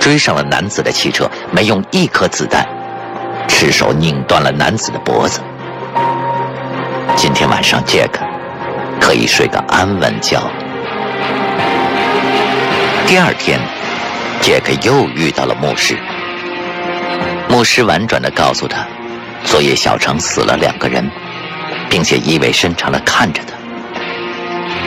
追上了男子的汽车，没用一颗子弹，赤手拧断了男子的脖子。今天晚上杰克可以睡个安稳觉。第二天，杰克又遇到了牧师。牧师婉转地告诉他，昨夜小城死了2个人，并且意味深长地看着他。